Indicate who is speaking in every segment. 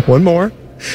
Speaker 1: One more.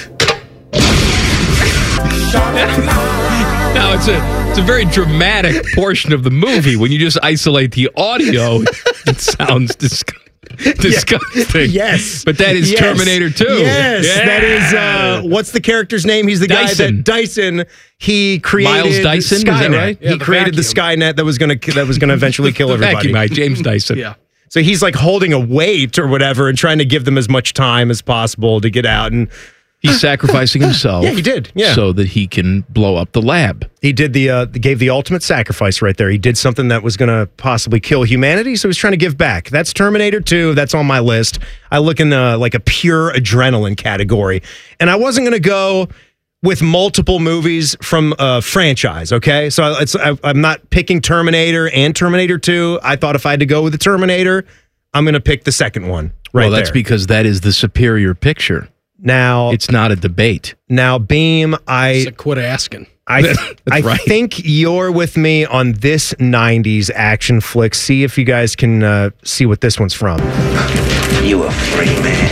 Speaker 2: Now, it's a very dramatic portion of the movie. When you just isolate the audio, it sounds disgusting.
Speaker 1: Yes.
Speaker 2: But that is Terminator 2.
Speaker 1: Yes. That is, what's the character's name? He's the guy that Dyson, he created
Speaker 2: Miles Dyson,
Speaker 1: Skynet.
Speaker 2: is that right?
Speaker 1: He created the Skynet that was going to eventually kill everybody.
Speaker 2: Vacuum, James Dyson.
Speaker 3: Yeah.
Speaker 1: So he's like holding a weight or whatever and trying to give them as much time as possible to get out. And
Speaker 2: he's sacrificing himself.
Speaker 1: Yeah, he did. Yeah.
Speaker 2: So that he can blow up the lab.
Speaker 1: He did gave the ultimate sacrifice right there. He did something that was going to possibly kill humanity, so he's trying to give back. That's Terminator 2. That's on my list. I look in like a pure adrenaline category. And I wasn't going to go with multiple movies from a franchise, okay? So I'm not picking Terminator and Terminator 2. I thought if I had to go with the Terminator, I'm going to pick the second one right there.
Speaker 2: Well, that's because that is the superior picture.
Speaker 1: Now,
Speaker 2: it's not a debate.
Speaker 1: Now, Beam,
Speaker 3: quit asking.
Speaker 1: I
Speaker 2: right.
Speaker 1: think you're with me on this 90s action flick. See if you guys can see what this one's from.
Speaker 4: You a free man.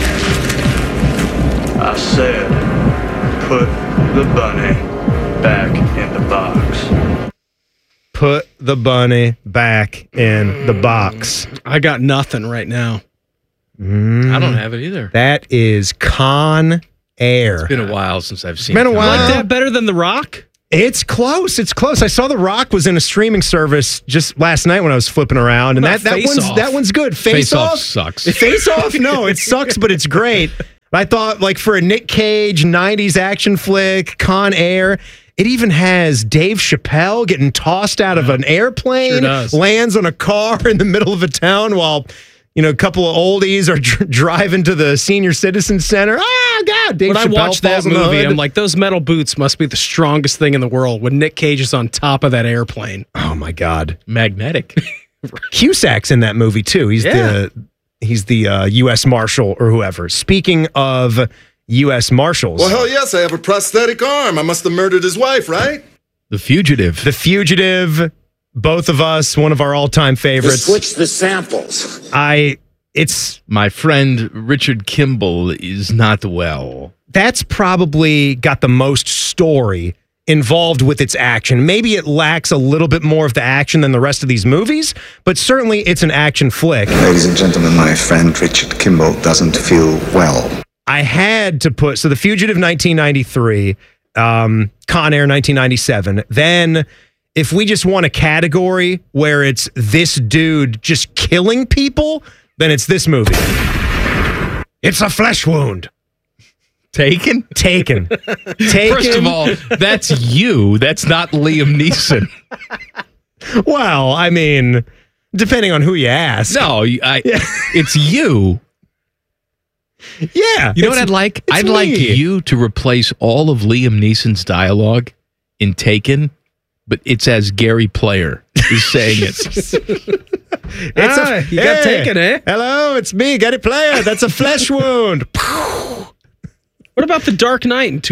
Speaker 4: I said, put the bunny back in the box.
Speaker 1: Put the bunny back in the box.
Speaker 3: I got nothing right now.
Speaker 2: I don't have it either.
Speaker 1: That is Con Air.
Speaker 2: It's been a while since I've seen
Speaker 1: It's been a while.
Speaker 3: You like that better than The Rock?
Speaker 1: It's close. It's close. I saw The Rock was in a streaming service just last night when I was flipping around, and that one's good. Face Off
Speaker 2: sucks.
Speaker 1: Face Off, no, it sucks, but it's great. I thought, like, for a Nick Cage 90s action flick, Con Air, it even has Dave Chappelle getting tossed out of an airplane, lands on a car in the middle of a town while, you know, a couple of oldies are driving to the senior citizen center. Oh, God, Dave Chappelle
Speaker 3: When I watched that movie, I'm like, those metal boots must be the strongest thing in the world when Nick Cage is on top of that airplane.
Speaker 1: Oh, my God.
Speaker 2: Magnetic.
Speaker 1: Cusack's in that movie, too. He's the U.S. Marshal or whoever. Speaking of U.S. Marshals.
Speaker 5: Well, hell yes, I have a prosthetic arm. I must have murdered his wife, right?
Speaker 2: The Fugitive.
Speaker 1: The Fugitive, both of us, one of our all-time favorites.
Speaker 4: Switch the samples.
Speaker 1: It's
Speaker 2: my friend Richard Kimball is not well.
Speaker 1: That's probably got the most story involved with its action. Maybe it lacks a little bit more of the action than the rest of these movies, but certainly it's an action flick.
Speaker 6: Ladies and gentlemen, my friend Richard Kimball doesn't feel well.
Speaker 1: I had to put, so The Fugitive 1993, Con Air 1997, then if we just want a category where it's this dude just killing people, then it's this movie. It's a flesh wound.
Speaker 2: Taken?
Speaker 1: Taken.
Speaker 2: First of all, that's you. That's not Liam Neeson.
Speaker 1: Well, I mean, depending on who you ask.
Speaker 2: No, it's you.
Speaker 1: Yeah.
Speaker 2: You know what I'd like? I'd like you to replace all of Liam Neeson's dialogue in Taken, but it's as Gary Player is saying it.
Speaker 1: You got Taken, eh? Hello, it's me, Gary Player. That's a flesh wound.
Speaker 3: What about The Dark Knight in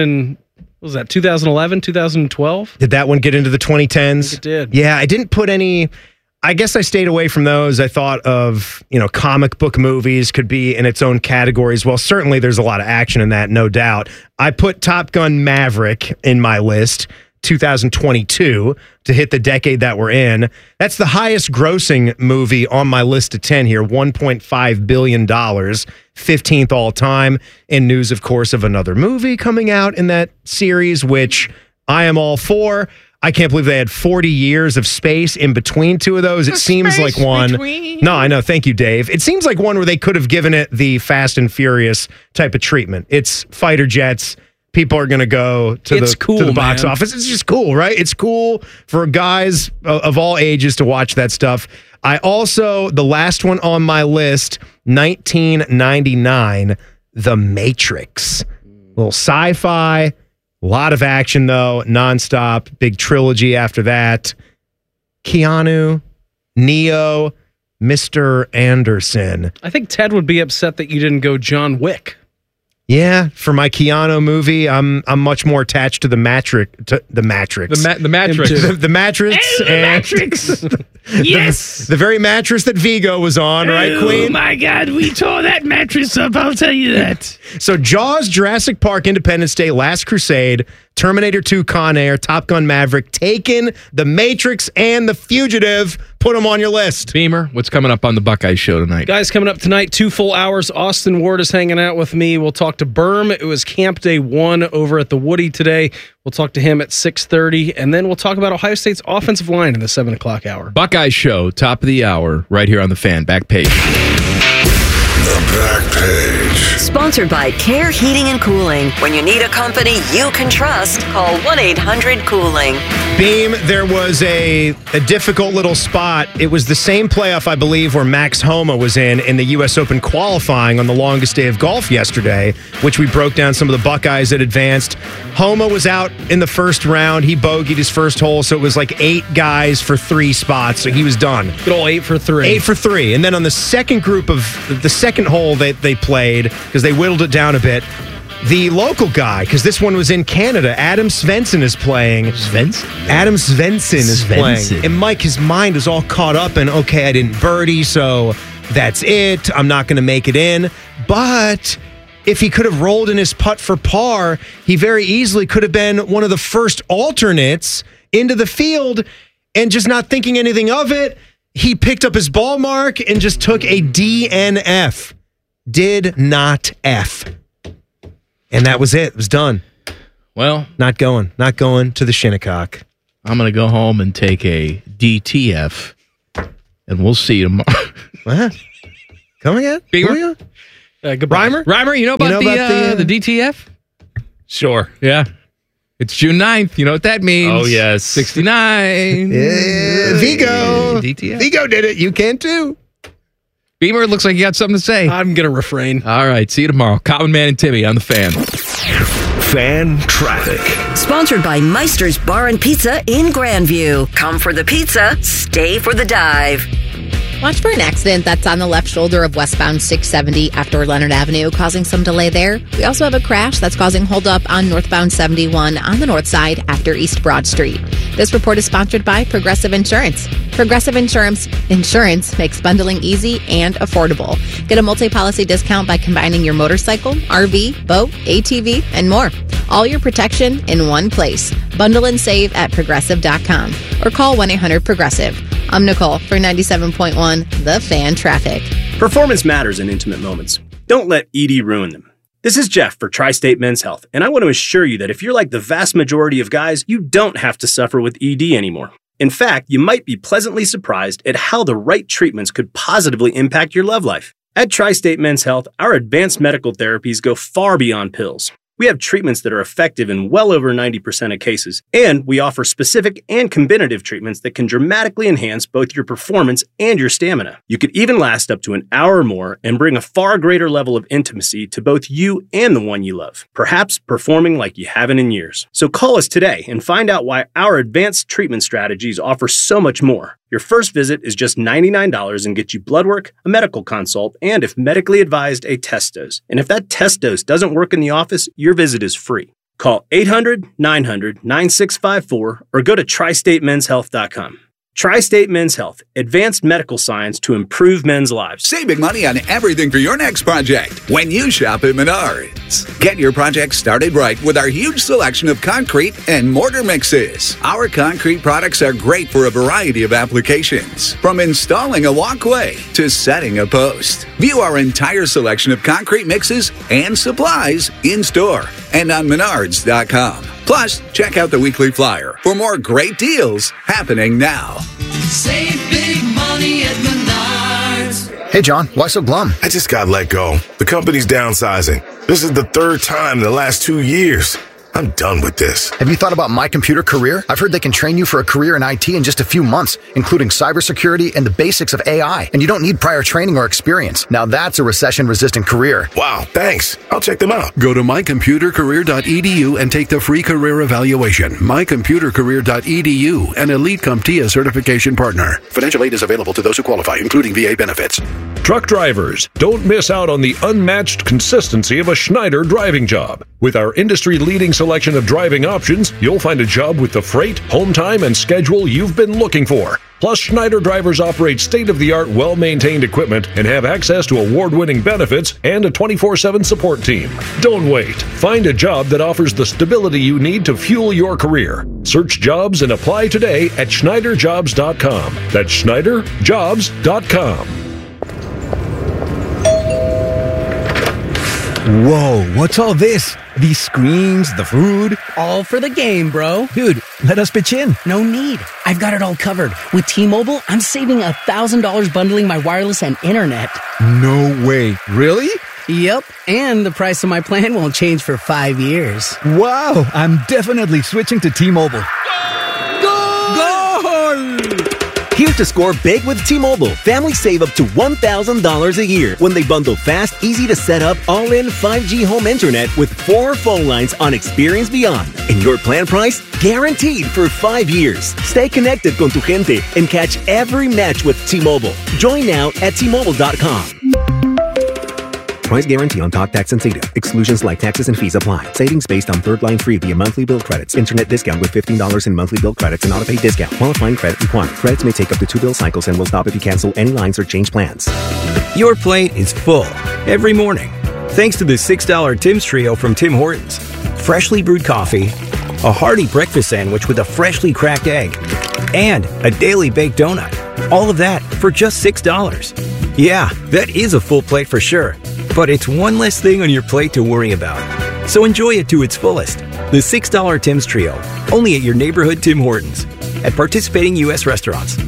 Speaker 3: 2011, 2012?
Speaker 1: Did that one get into the 2010s?
Speaker 3: I think it did.
Speaker 1: Yeah, I didn't put any. I guess I stayed away from those. I thought of, comic book movies could be in its own categories. Well, certainly there's a lot of action in that, no doubt. I put Top Gun Maverick in my list, 2022, to hit the decade that we're in. That's the highest grossing movie on my list of 10 here, $1.5 billion, 15th all time. In news, of course, of another movie coming out in that series, which I am all for. I can't believe they had 40 years of space in between two of those. It seems like one. No, I know. Thank you, Dave. It seems like one where they could have given it the Fast and Furious type of treatment. It's fighter jets. People are going to go to the box office. It's just cool, right? It's cool for guys of all ages to watch that stuff. I also, the last one on my list, 1999, The Matrix. A little sci-fi, a lot of action, though, nonstop. Big trilogy after that. Keanu, Neo, Mr. Anderson.
Speaker 3: I think Ted would be upset that you didn't go John Wick.
Speaker 1: Yeah, for my Keanu movie, I'm much more attached to the mattress.
Speaker 2: The mattress.
Speaker 1: The mattress.
Speaker 2: Matrix. Yes.
Speaker 1: The very mattress that Vigo was on, right, Queen?
Speaker 2: Oh, my God. We tore that mattress up. I'll tell you that.
Speaker 1: So Jaws, Jurassic Park, Independence Day, Last Crusade, Terminator 2, Con Air, Top Gun Maverick, Taken, The Matrix, and The Fugitive. Put them on your list.
Speaker 2: Beamer, what's coming up on the Buckeyes show tonight?
Speaker 3: Guys, coming up tonight, 2 full hours. Austin Ward is hanging out with me. We'll talk to Berm. It was Camp Day 1 over at the Woody today. We'll talk to him at 6:30, and then we'll talk about Ohio State's offensive line in the 7 o'clock hour.
Speaker 2: Buckeyes show, top of the hour, right here on the Fan. Back page.
Speaker 7: The Back Page.
Speaker 8: Sponsored by Care Heating and Cooling. When you need a company you can trust, call 1-800-COOLING.
Speaker 1: Beam, there was a difficult little spot. It was the same playoff, I believe, where Max Homa was in the U.S. Open qualifying on the longest day of golf yesterday, which we broke down some of the Buckeyes that advanced. Homa was out in the first round. He bogeyed his first hole, so it was like 8 guys for 3 spots, so he was done.
Speaker 3: Good old 8 for 3.
Speaker 1: 8 for 3. And then on the second group of the second hole that they played, because they whittled it down a bit, the local guy, because this one was in Canada, Adam Svensson is playing. Adam Svensson is playing. And Mike, his mind was all caught up in, okay, I didn't birdie, so that's it. I'm not going to make it in. But if he could have rolled in his putt for par, he very easily could have been one of the first alternates into the field, and just not thinking anything of it, he picked up his ball mark and just took a DNF. Did not F. And that was it. It was done.
Speaker 2: Well,
Speaker 1: not going to the Shinnecock.
Speaker 2: I'm going to go home and take a DTF, and we'll see you tomorrow.
Speaker 1: What? Come again?
Speaker 2: Beamer?
Speaker 1: Goodbye.
Speaker 2: Reimer, you know about the DTF?
Speaker 9: Sure.
Speaker 2: Yeah. It's June 9th. You know what that means.
Speaker 9: Oh, yes.
Speaker 2: 69.
Speaker 1: Yeah, Vigo.
Speaker 2: DTF.
Speaker 1: Vigo did it. You can too.
Speaker 2: Beamer, it looks like you got something to say.
Speaker 3: I'm going to refrain.
Speaker 2: All right. See you tomorrow. Common Man and Timmy on the Fan.
Speaker 7: Fan Traffic.
Speaker 8: Sponsored by Meister's Bar and Pizza in Grandview. Come for the pizza, stay for the dive.
Speaker 10: Watch for an accident that's on the left shoulder of westbound 670 after Leonard Avenue, causing some delay there. We also have a crash that's causing holdup on northbound 71 on the north side after East Broad Street. This report is sponsored by Progressive Insurance. Progressive Insurance makes bundling easy and affordable. Get a multi-policy discount by combining your motorcycle, RV, boat, ATV, and more. All your protection in one place. Bundle and save at Progressive.com or call 1-800-PROGRESSIVE. I'm Nicole for 97.1 The Fan Traffic.
Speaker 11: Performance matters in intimate moments. Don't let ED ruin them. This is Jeff for Tri-State Men's Health, and I want to assure you that if you're like the vast majority of guys, you don't have to suffer with ED anymore. In fact, you might be pleasantly surprised at how the right treatments could positively impact your love life. At Tri-State Men's Health, our advanced medical therapies go far beyond pills. We have treatments that are effective in well over 90% of cases, and we offer specific and combinative treatments that can dramatically enhance both your performance and your stamina. You could even last up to an hour or more and bring a far greater level of intimacy to both you and the one you love, perhaps performing like you haven't in years. So call us today and find out why our advanced treatment strategies offer so much more. Your first visit is just $99 and gets you blood work, a medical consult, and if medically advised, a test dose. And if that test dose doesn't work in the office, your visit is free. Call 800-900-9654 or go to tristatemenshealth.com. Tri-State Men's Health, advanced medical science to improve men's lives.
Speaker 12: Saving money on everything for your next project when you shop at Menards. Get your project started right with our huge selection of concrete and mortar mixes. Our concrete products are great for a variety of applications, from installing a walkway to setting a post. View our entire selection of concrete mixes and supplies in store and on Menards.com. Plus, check out the weekly flyer for more great deals happening now.
Speaker 13: Save big money at Menards.
Speaker 14: Hey, John, why so glum?
Speaker 7: I just got let go. The company's downsizing. This is the 3rd time in the last 2 years. I'm done with this.
Speaker 14: Have you thought about My Computer Career? I've heard they can train you for a career in IT in just a few months, including cybersecurity and the basics of AI. And you don't need prior training or experience. Now that's a recession-resistant career.
Speaker 7: Wow, thanks. I'll check them out.
Speaker 15: Go to mycomputercareer.edu and take the free career evaluation. Mycomputercareer.edu, an Elite CompTIA certification partner. Financial aid is available to those who qualify, including VA benefits.
Speaker 9: Truck drivers, don't miss out on the unmatched consistency of a Schneider driving job. With our industry-leading selection of driving options, you'll find a job with the freight, home time, and schedule you've been looking for. Plus, Schneider drivers operate state-of-the-art, well-maintained equipment and have access to award-winning benefits and a 24/7 support team. Don't wait. Find a job that offers the stability you need to fuel your career. Search jobs and apply today at SchneiderJobs.com. That's SchneiderJobs.com.
Speaker 16: Whoa, what's all this? These screens, the food?
Speaker 17: All for the game, bro.
Speaker 16: Dude, let us pitch in.
Speaker 17: No need. I've got it all covered. With T-Mobile, I'm saving $1,000 bundling my wireless and internet.
Speaker 16: No way. Really?
Speaker 17: Yep, and the price of my plan won't change for 5 years.
Speaker 16: Wow, I'm definitely switching to T-Mobile.
Speaker 17: Goal!
Speaker 18: Here to score big with T-Mobile. Families save up to $1,000 a year when they bundle fast, easy to set up, all-in 5G home internet with 4 phone lines on Experience Beyond. And your plan price? Guaranteed for 5 years. Stay connected con tu gente and catch every match with T-Mobile. Join now at T-Mobile.com. Price guarantee on talk, tax, and data. Exclusions like taxes and fees apply. Savings based on third line free via monthly bill credits. Internet discount with $15 in monthly bill credits and auto-pay discount. Qualifying credit required. Credits may take up to 2 bill cycles and will stop if you cancel any lines or change plans.
Speaker 19: Your plate is full every morning. Thanks to the $6 Tim's Trio from Tim Hortons. Freshly brewed coffee, a hearty breakfast sandwich with a freshly cracked egg, and a daily baked donut. All of that for just $6. Yeah, that is a full plate for sure. But it's one less thing on your plate to worry about. So enjoy it to its fullest. The $6 Tim's Trio, only at your neighborhood Tim Hortons. At participating U.S. restaurants.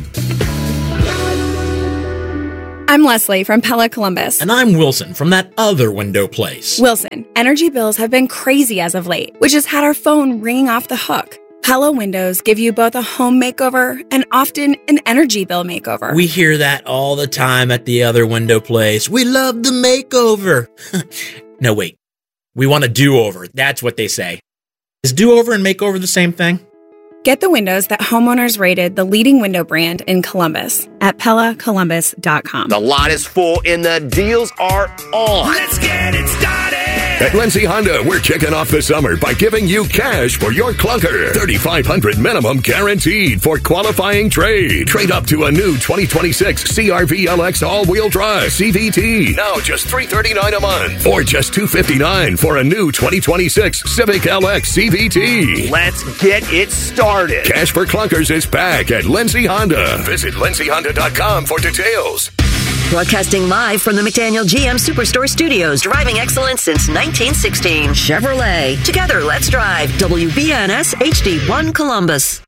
Speaker 20: I'm Leslie from Pella Columbus.
Speaker 21: And I'm Wilson from that other window place.
Speaker 20: Wilson, energy bills have been crazy as of late, which has had our phone ringing off the hook. Pella windows give you both a home makeover and often an energy bill makeover.
Speaker 21: We hear that all the time at the other window place. We love the makeover. No, wait. We want a do-over. That's what they say. Is do-over and makeover the same thing?
Speaker 20: Get the windows that homeowners rated the leading window brand in Columbus at PellaColumbus.com.
Speaker 22: The lot is full and the deals are on.
Speaker 13: Let's get it started.
Speaker 7: At Lindsay Honda, we're kicking off the summer by giving you cash for your clunker. $3,500 minimum guaranteed for qualifying trade. Trade up to a new 2026 CR-V LX all-wheel drive CVT. Now just $339 a month. Or just $259 for a new 2026 Civic LX CVT.
Speaker 22: Let's get it started.
Speaker 7: Cash for clunkers is back at Lindsay Honda. Visit lindsayhonda.com for details.
Speaker 8: Broadcasting live from the McDaniel GM Superstore Studios, driving excellence since 1916. Chevrolet. Together, let's drive. WBNS HD1 Columbus.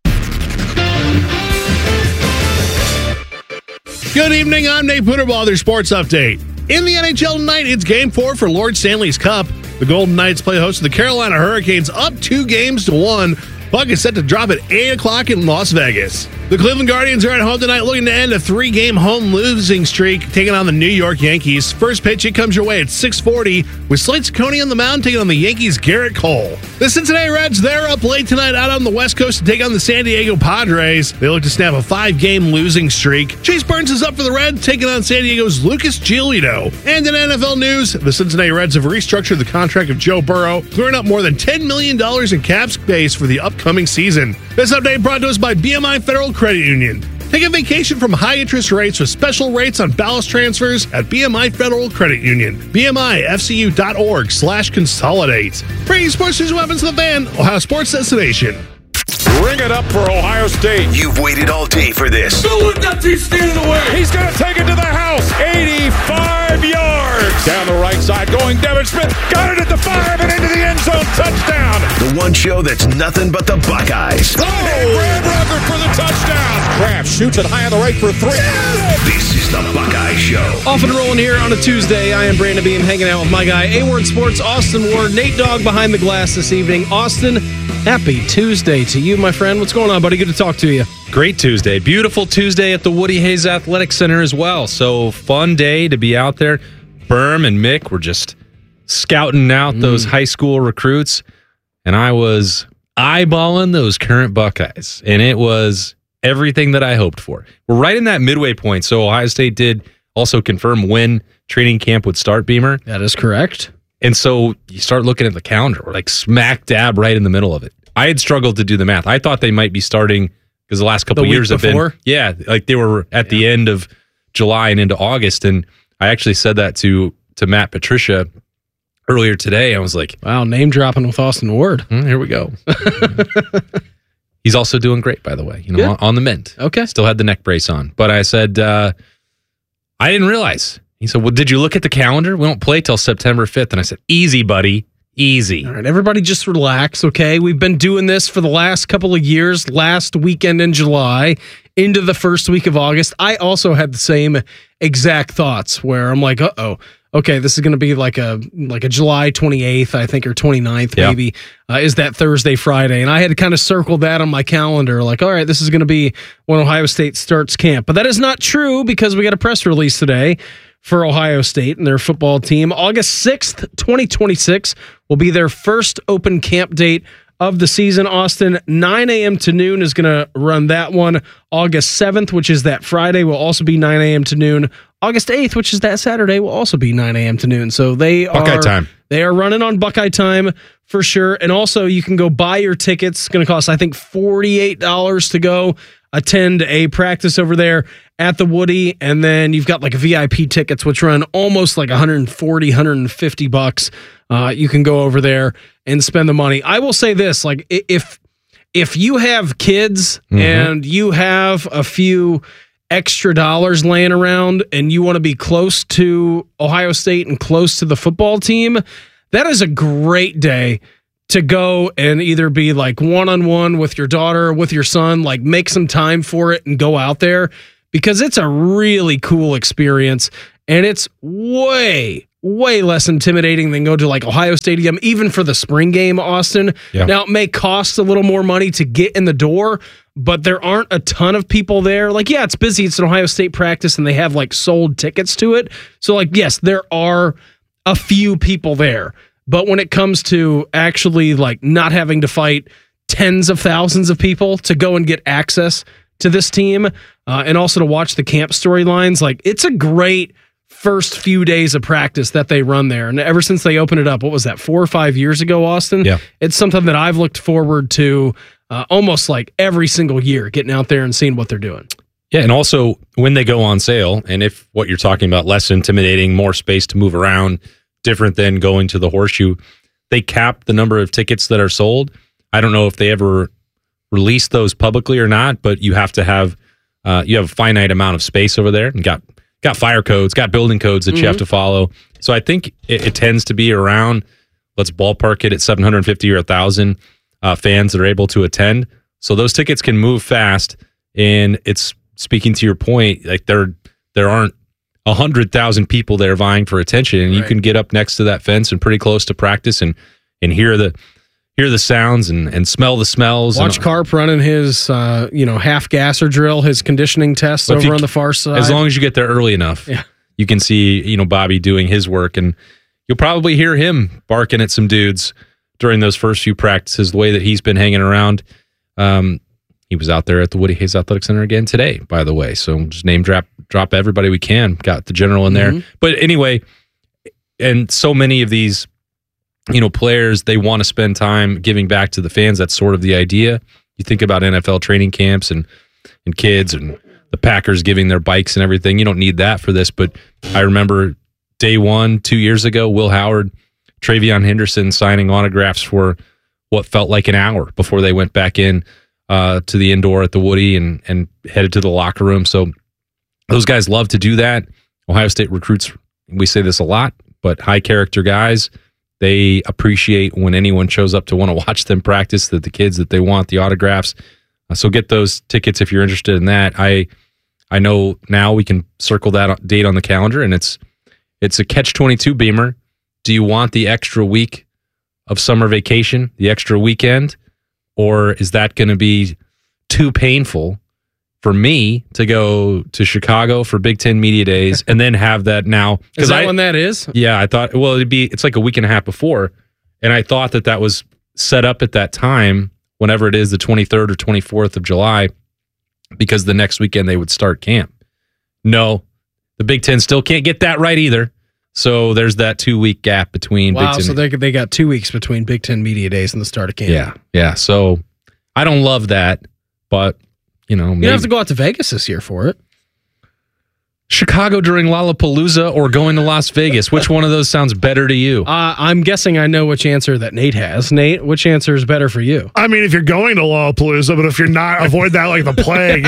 Speaker 23: Good evening. I'm Nate Puderball, their sports update. In the NHL tonight, it's Game 4 for Lord Stanley's Cup. The Golden Knights play host to the Carolina Hurricanes, up 2-1. Puck is set to drop at 8 o'clock in Las Vegas. The Cleveland Guardians are at home tonight looking to end a 3-game home losing streak, taking on the New York Yankees. First pitch, it comes your way at 6:40 with Slade Ciccone on the mound taking on the Yankees' Garrett Cole. The Cincinnati Reds, they're up late tonight out on the West Coast to take on the San Diego Padres. They look to snap a 5-game losing streak. Chase Burns is up for the Reds, taking on San Diego's Lucas Giolito. And in NFL news, the Cincinnati Reds have restructured the contract of Joe Burrow, clearing up more than $10 million in cap space for the upcoming season. This update brought to us by BMI Federal Credit Union. Take a vacation from high interest rates with special rates on ballast transfers at BMI Federal Credit Union. BMIFCU.org/consolidate. Bringing sports news and weapons to the fan, Ohio Sports Destination.
Speaker 24: Bring it up for Ohio State.
Speaker 7: You've waited all day for this.
Speaker 24: Don't let that team stand in the way. He's going to take it to the house. 85 yards. Down the right side going Devin Smith. Got it at the 5 and into the end zone. Touchdown.
Speaker 7: The one show that's nothing but the Buckeyes.
Speaker 24: Oh, Brad Rucker for the touchdown. Kraft shoots it high on the right for 3.
Speaker 7: This is the Buckeye Show.
Speaker 3: Off and rolling here on a Tuesday. I am Brandon Beam hanging out with my guy, A-Word Sports, Austin Ward, Nate Dogg behind the glass this evening. Austin, happy Tuesday to you, my friend. What's going on, buddy? Good to talk to you.
Speaker 25: Great Tuesday. Beautiful Tuesday at the Woody Hayes Athletic Center as well. So fun day to be out there. Berm and Mick were just scouting out those high school recruits, and I was eyeballing those current Buckeyes, and it was everything that I hoped for. We're right in that midway point. So Ohio State did also confirm when training camp would start, Beamer.
Speaker 3: That is correct.
Speaker 25: And so you start looking at the calendar, we're like smack dab right in the middle of it. I had struggled to do the math. I thought they might be starting because the last couple of years have been, like they were at the end of July and into August. And I actually said that to Matt Patricia earlier today. I was like,
Speaker 3: wow, name dropping with Austin Ward.
Speaker 25: Here we go. He's also doing great, by the way, on the mend.
Speaker 3: Okay.
Speaker 25: Still had the neck brace on. But I said, I didn't realize. He said, well, did you look at the calendar? We don't play till September 5th. And I said, easy, buddy. Easy.
Speaker 3: All right, everybody just relax, okay? We've been doing this for the last couple of years, last weekend in July, into the first week of August. I also had the same exact thoughts where I'm like, okay, this is going to be like a July 28th, I think, or 29th, maybe, is that Thursday, Friday. And I had to kind of circle that on my calendar, like, all right, this is going to be when Ohio State starts camp. But that is not true because we got a press release today for Ohio State and their football team. August 6th, 2026 will be their first open camp date of the season. Austin, 9 a.m. to noon is going to run that one. August 7th, which is that Friday, will also be 9 a.m. to noon. August 8th, which is that Saturday, will also be 9 a.m. to noon. So they
Speaker 25: Buckeye time.
Speaker 3: They are running on Buckeye time for sure. And also you can go buy your tickets. It's going to cost, I think, $48 to go attend a practice over there at the Woody. And then you've got like VIP tickets, which run almost like $140, $150. You can go over there and spend the money. I will say this, like if you have kids and you have a few extra dollars laying around and you want to be close to Ohio State and close to the football team, that is a great day to go and either be like one-on-one with your daughter or with your son, like make some time for it and go out there because it's a really cool experience and it's way less intimidating than go to like Ohio Stadium, even for the spring game, Austin.
Speaker 25: Yeah.
Speaker 3: Now, it may cost a little more money to get in the door, but there aren't a ton of people there. Like, yeah, it's busy. It's an Ohio State practice and they have like sold tickets to it. So like, yes, there are a few people there. But when it comes to actually like not having to fight tens of thousands of people to go and get access to this team and also to watch the camp storylines, like it's a great first few days of practice that they run there. And ever since they opened it up, what was that, 4 or 5 years ago, Austin?
Speaker 25: Yeah.
Speaker 3: It's something that I've looked forward to almost like every single year, getting out there and seeing what they're doing.
Speaker 25: Yeah, and also when they go on sale, and if what you're talking about, less intimidating, more space to move around, different than going to the Horseshoe, they cap the number of tickets that are sold. I don't know if they ever release those publicly or not, but you have to have you have a finite amount of space over there, and got fire codes, got building codes that you have to follow. So I think it tends to be around, let's ballpark it at 750 or 1,000 fans that are able to attend. So those tickets can move fast, and it's speaking to your point, like there aren't 100,000 people there vying for attention, and you can get up next to that fence and pretty close to practice and hear the sounds and smell the smells.
Speaker 3: Watch Carp running his half gasser drill, his conditioning tests over on the far side.
Speaker 25: As long as you get there early enough, you can see Bobby doing his work, and you'll probably hear him barking at some dudes during those first few practices. The way that he's been hanging around. He was out there at the Woody Hayes Athletic Center again today, by the way. So just name drop everybody we can. Got the general in there. But anyway, and so many of these, players, they want to spend time giving back to the fans. That's sort of the idea. You think about NFL training camps and kids and the Packers giving their bikes and everything. You don't need that for this. But I remember day one, 2 years ago, Will Howard, Travion Henderson signing autographs for what felt like an hour before they went back in to the indoor at the Woody and headed to the locker room. So those guys love to do that. Ohio State recruits, we say this a lot, but high character guys, they appreciate when anyone shows up to want to watch them practice, that the kids that they want the autographs. So get those tickets if you're interested in that. I know now we can circle that date on the calendar, and it's a catch-22, Beamer. Do you want the extra week of summer vacation, the extra weekend? Or is that going to be too painful for me to go to Chicago for Big Ten Media Days and then have that now?
Speaker 3: Is that when that is?
Speaker 25: Yeah, I thought, well, it's like a week and a half before. And I thought that was set up at that time, whenever it is, the 23rd or 24th of July, because the next weekend they would start camp. No, The Big Ten still can't get that right either. So there's that 2-week gap between
Speaker 3: Wow,
Speaker 25: Big Ten.
Speaker 3: so they got 2 weeks between Big Ten Media Days and the start of camp.
Speaker 25: Yeah. So I don't love that, but,
Speaker 3: You don't have to go out to Vegas this year for it.
Speaker 25: Chicago during Lollapalooza or going to Las Vegas? Which one of those sounds better to you?
Speaker 3: I'm guessing I know which answer that Nate has. Nate, which answer is better for you?
Speaker 23: I mean, if you're going to Lollapalooza, but if you're not, avoid that like the plague.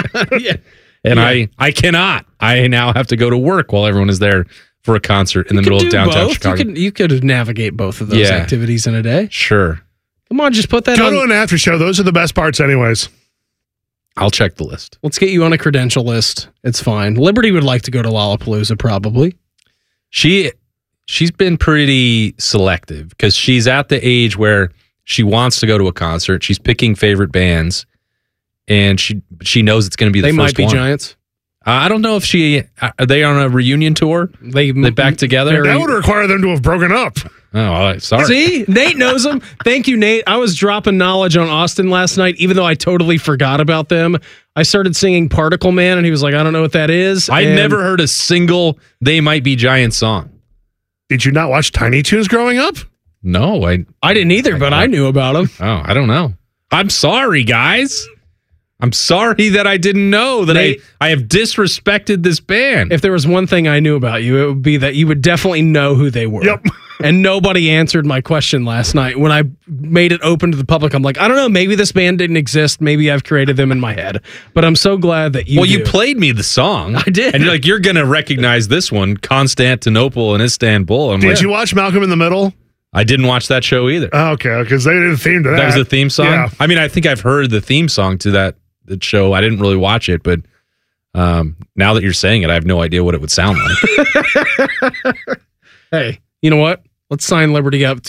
Speaker 25: And I cannot. I now have to go to work while everyone is there for a concert in the middle of downtown Chicago.
Speaker 3: You could navigate both of those activities in a day.
Speaker 25: Sure.
Speaker 3: Come on, just put that
Speaker 23: Go
Speaker 3: on.
Speaker 23: to an after show. Those are the best parts anyways.
Speaker 25: I'll check the list.
Speaker 3: Let's get you on a credential list. It's fine. Liberty would like to go to Lollapalooza, probably.
Speaker 25: She's been pretty selective because she's at the age where she wants to go to a concert. She's picking favorite bands, and she knows it's going to be the
Speaker 3: They
Speaker 25: first
Speaker 3: might be
Speaker 25: one.
Speaker 3: Giants.
Speaker 25: I don't know if are they on a reunion tour? They back together?
Speaker 23: That would require them to have broken up.
Speaker 25: Oh, sorry.
Speaker 3: See, Nate knows them. Thank you, Nate. I was dropping knowledge on Austin last night, even though I totally forgot about them. I started singing Particle Man, and he was like, I don't know what that is.
Speaker 25: I never heard a single They Might Be Giants song.
Speaker 23: Did you not watch Tiny Toons growing up?
Speaker 25: No,
Speaker 3: I didn't either, but I knew about them.
Speaker 25: Oh, I don't know. I'm sorry, guys. I'm sorry that I didn't know that
Speaker 3: Nate,
Speaker 25: I have disrespected this band.
Speaker 3: If there was one thing I knew about you, it would be that you would definitely know who they were.
Speaker 23: Yep.
Speaker 3: And nobody answered my question last night. When I made it open to the public, I'm like, I don't know, maybe this band didn't exist. Maybe I've created them in my head. But I'm so glad that you
Speaker 25: Well,
Speaker 3: do.
Speaker 25: you played me the song.
Speaker 3: I did.
Speaker 25: And you're like, you're going to recognize this one, Constantinople and Istanbul.
Speaker 23: Did you watch Malcolm in the Middle?
Speaker 25: I didn't watch that show either.
Speaker 23: Oh, okay, because they did a theme to that.
Speaker 25: That was the theme song?
Speaker 23: Yeah.
Speaker 25: I mean, I think I've heard the theme song to that show. I didn't really watch it, but now that you're saying it, I have no idea what it would sound like.
Speaker 3: Hey, you know what? Let's sign Liberty up